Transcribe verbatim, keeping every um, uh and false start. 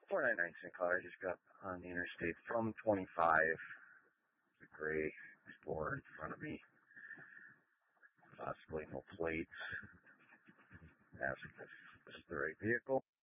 four ninety-nine Saint Cloud. I just got on the interstate from twenty-five. There's a gray Explorer in front of me. Possibly no plates. Ask if this is the right vehicle.